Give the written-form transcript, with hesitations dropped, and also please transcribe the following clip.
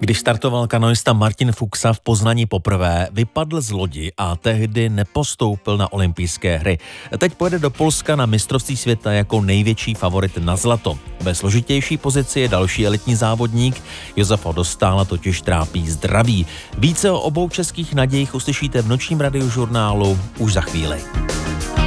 Když startoval kanoista Martin Fuxa v Poznani poprvé, vypadl z lodi a tehdy nepostoupil na olympijské hry. Teď pojede do Polska na mistrovství světa jako největší favorit na zlato. Ve složitější pozici je další elitní závodník, Josefa Dostála totiž trápí zdraví. Více o obou českých nadějích uslyšíte v nočním radiožurnálu už za chvíli.